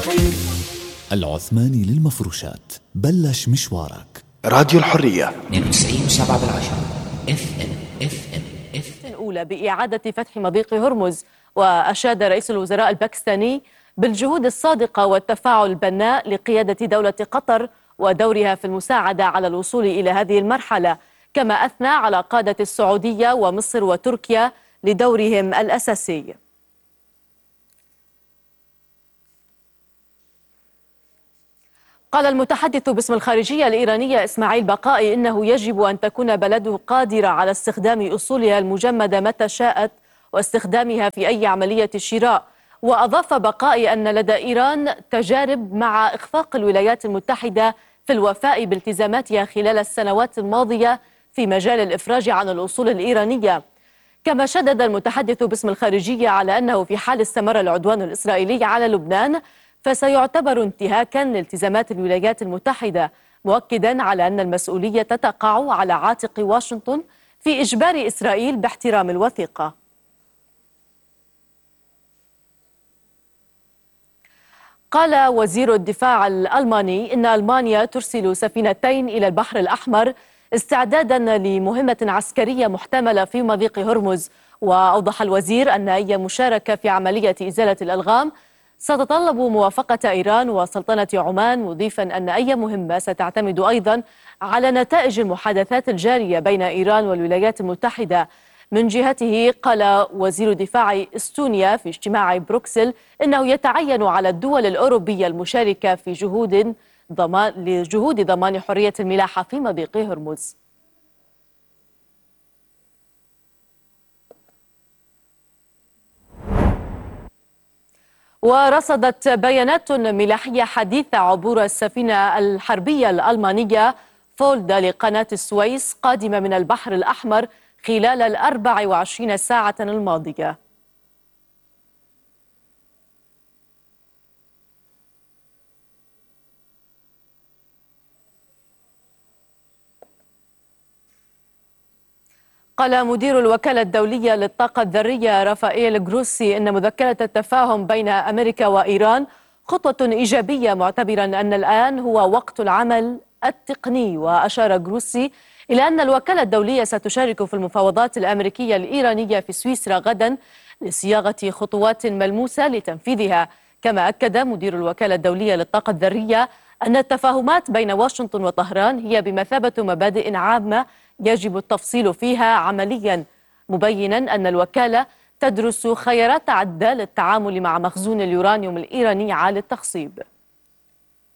العثماني للمفروشات، بلش مشوارك. راديو الحرية 92.7 FM الأولى بإعادة فتح مضيق هرمز. وأشاد رئيس الوزراء الباكستاني بالجهود الصادقة والتفاعل البناء لقيادة دولة قطر ودورها في المساعدة على الوصول إلى هذه المرحلة، كما أثنى على قادة السعودية ومصر وتركيا لدورهم الأساسي. قال المتحدث باسم الخارجية الإيرانية إسماعيل بقائي إنه يجب أن تكون بلده قادرة على استخدام أصولها المجمدة متى شاءت واستخدامها في أي عملية شراء. وأضاف بقائي أن لدى إيران تجارب مع إخفاق الولايات المتحدة في الوفاء بالتزاماتها خلال السنوات الماضية في مجال الإفراج عن الأصول الإيرانية. كما شدد المتحدث باسم الخارجية على أنه في حال استمر العدوان الإسرائيلي على لبنان فسيعتبر انتهاكا لالتزامات الولايات المتحدة، مؤكدا على أن المسؤولية تقع على عاتق واشنطن في إجبار إسرائيل باحترام الوثيقة. قال وزير الدفاع الألماني إن ألمانيا ترسل سفينتين إلى البحر الأحمر استعدادا لمهمة عسكرية محتملة في مضيق هرمز. وأوضح الوزير أن أي مشاركة في عملية إزالة الألغام ستتطلب موافقة إيران وسلطنة عمان، مضيفا أن أي مهمة ستعتمد أيضا على نتائج المحادثات الجارية بين إيران والولايات المتحدة. من جهته قال وزير دفاع استونيا في اجتماع بروكسل إنه يتعين على الدول الأوروبية المشاركة في جهود ضمان حرية الملاحة في مضيق هرمز. ورصدت بيانات ملاحية حديثة عبور السفينة الحربية الألمانية فولدا لقناة السويس قادمة من البحر الأحمر خلال 24 ساعة الماضية. قال مدير الوكالة الدولية للطاقة الذرية رافائيل جروسي إن مذكرة التفاهم بين أمريكا وإيران خطوة إيجابية، معتبرا أن الآن هو وقت العمل التقني. وأشار جروسي إلى أن الوكالة الدولية ستشارك في المفاوضات الأمريكية الإيرانية في سويسرا غدا لصياغة خطوات ملموسة لتنفيذها. كما أكد مدير الوكالة الدولية للطاقة الذرية أن التفاهمات بين واشنطن وطهران هي بمثابة مبادئ عامة يجب التفصيل فيها عمليا، مبينا أن الوكالة تدرس خيارات عدة للتعامل مع مخزون اليورانيوم الإيراني عالي التخصيب.